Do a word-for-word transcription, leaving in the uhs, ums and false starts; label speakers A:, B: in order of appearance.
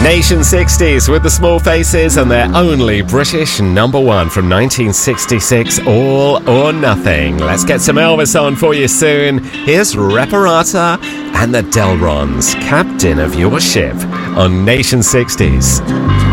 A: Nation sixties with the Small Faces and their only British number one from nineteen sixty-six, All or Nothing. Let's get some Elvis on for you soon. Here's Reparata and the Delrons, Captain of Your Ship on Nation sixties.